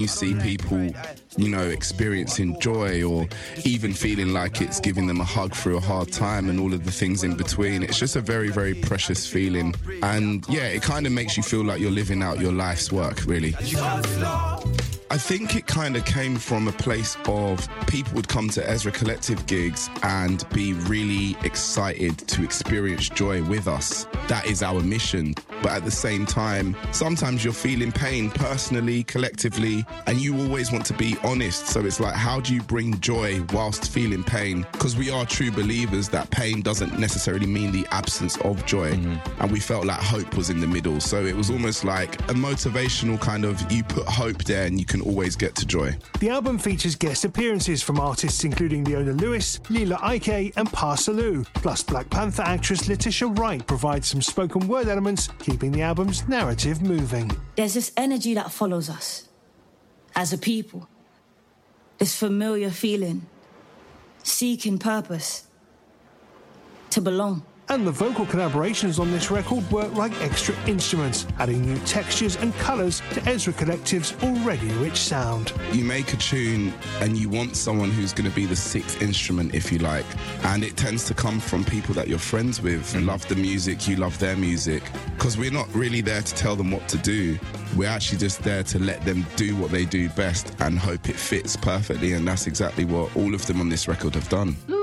You see people, experiencing joy or even feeling like it's giving them a hug through a hard time and all of the things in between. It's just a very, very precious feeling. And yeah, it kind of makes you feel like you're living out your life's work, really. I think it kind of came from a place of people would come to Ezra Collective gigs and be really excited to experience joy with us. That is our mission. But at the same time, sometimes you're feeling pain personally, collectively, and you always want to be honest. So it's like, how do you bring joy whilst feeling pain? Because we are true believers that pain doesn't necessarily mean the absence of joy. Mm-hmm. And we felt like hope was in the middle. So it was almost like a motivational kind of, you put hope there and you can always get to joy. The album features guest appearances from artists including Leona Lewis, Lila Ike and Pa Salieu. Plus Black Panther actress Letitia Wright provides some spoken word elements, keeping the album's narrative moving. There's this energy that follows us as a people. This familiar feeling, seeking purpose, to belong. And the vocal collaborations on this record work like extra instruments, adding new textures and colours to Ezra Collective's already rich sound. You make a tune and you want someone who's going to be the sixth instrument, if you like, and it tends to come from people that you're friends with, love the music, you love their music, because we're not really there to tell them what to do. We're actually just there to let them do what they do best and hope it fits perfectly, and that's exactly what all of them on this record have done.